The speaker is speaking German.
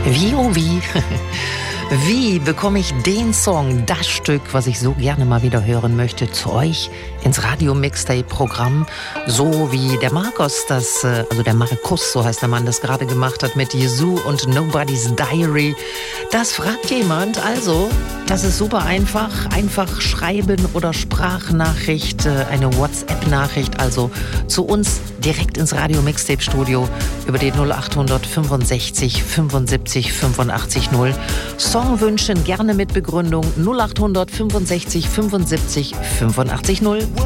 Wie, oh wie, wie bekomme ich den Song, das Stück, was ich so gerne mal wieder hören möchte, zu euch ins Radio-Mixtape-Programm, so wie der Markus also der Markus, so heißt der Mann, das gerade gemacht hat mit Yazoo und Nobody's Diary. Das fragt jemand, also, das ist super einfach. Einfach schreiben oder Sprachnachricht, eine WhatsApp-Nachricht, also zu uns direkt ins Radio-Mixtape-Studio über die 0800 65 75 85 0. Song wünschen gerne mit Begründung 0800 65 75 85 0.